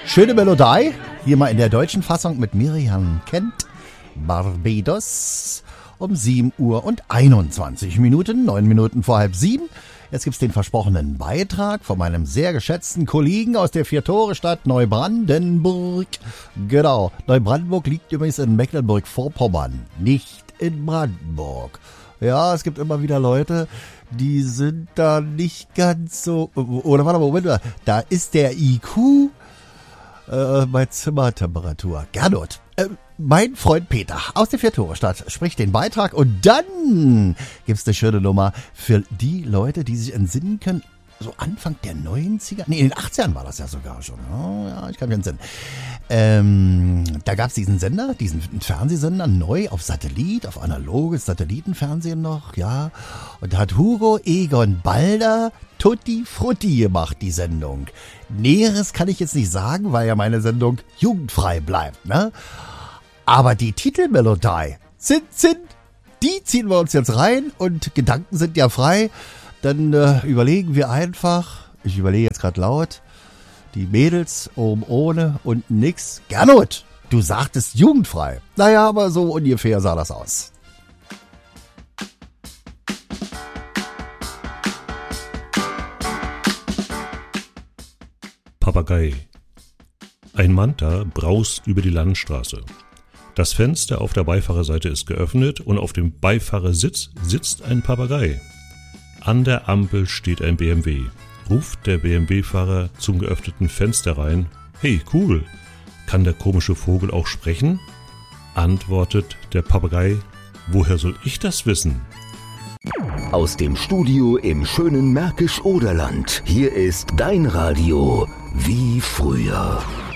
Schöne Melodie, hier mal in der deutschen Fassung mit Miriam Kent, Barbados, um 7 Uhr und 21 Minuten, 9 Minuten vor halb 7. Jetzt gibt's den versprochenen Beitrag von meinem sehr geschätzten Kollegen aus der Vier-Tore-Stadt Neubrandenburg. Genau, Neubrandenburg liegt übrigens in Mecklenburg-Vorpommern, nicht in Brandenburg. Ja, es gibt immer wieder Leute, die sind da nicht ganz so... Oder warte mal, Moment mal, da ist der IQ bei Zimmertemperatur. Gernot, mein Freund Peter aus der Vier-Tore-Stadt spricht den Beitrag und dann gibt's eine schöne Nummer für die Leute, die sich entsinnen können, so Anfang der 90er, nee, in den 80ern war das ja sogar schon. Oh, ja, ich kann mich entsinnen. Da gab's diesen Sender, diesen Fernsehsender neu auf Satellit, auf analoges Satellitenfernsehen noch, ja. Und da hat Hugo Egon Balder Tutti Frutti gemacht, die Sendung. Näheres kann ich jetzt nicht sagen, weil ja meine Sendung jugendfrei bleibt, ne? Aber die Titelmelodie die ziehen wir uns jetzt rein und Gedanken sind ja frei. Dann überlegen wir einfach, ich überlege jetzt gerade laut, die Mädels oben ohne und nix. Gernot, du sagtest jugendfrei. Naja, aber so ungefähr sah das aus. Papagei. Ein Manta braust über die Landstraße. Das Fenster auf der Beifahrerseite ist geöffnet und auf dem Beifahrersitz sitzt ein Papagei. An der Ampel steht ein BMW. Ruft der BMW-Fahrer zum geöffneten Fenster rein: Hey, cool, kann der komische Vogel auch sprechen? Antwortet der Papagei: Woher soll ich das wissen? Aus dem Studio im schönen Märkisch-Oderland. Hier ist dein Radio wie früher.